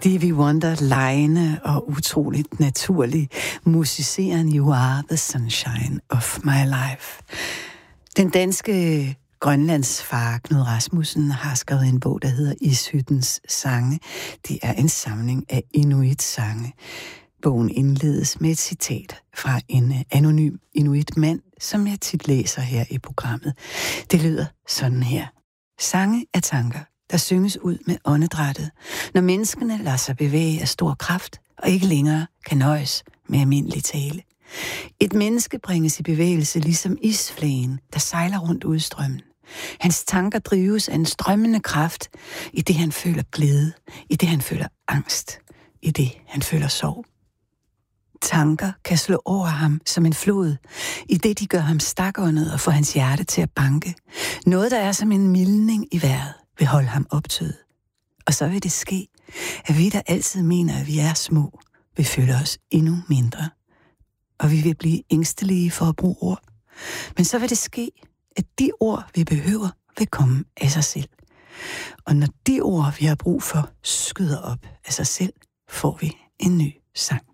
Stevie Wonder, lejende og utroligt naturlig musiceren You Are the Sunshine of My Life. Den danske grønlandsfar Knud Rasmussen har skrevet en bog, der hedder Ishyttens sange. Det er en samling af inuit-sange. Bogen indledes med et citat fra en anonym inuit-mand, som jeg tit læser her i programmet. Det lyder sådan her. Sange er tanker, der synges ud med åndedrættet, når menneskene lader sig bevæge af stor kraft og ikke længere kan nøjes med almindelig tale. Et menneske bringes i bevægelse ligesom isflagen, der sejler rundt ud i strømmen. Hans tanker drives af en strømmende kraft, i det han føler glæde, i det han føler angst, i det han føler sorg. Tanker kan slå over ham som en flod, i det de gør ham stakåndet og får hans hjerte til at banke. Noget, der er som en mildning i vejret, vil holde ham optøet. Og så vil det ske, at vi, der altid mener, at vi er små, vil føle os endnu mindre. Og vi vil blive ængstelige for at bruge ord. Men så vil det ske, at de ord, vi behøver, vil komme af sig selv. Og når de ord, vi har brug for, skyder op af sig selv, får vi en ny sang.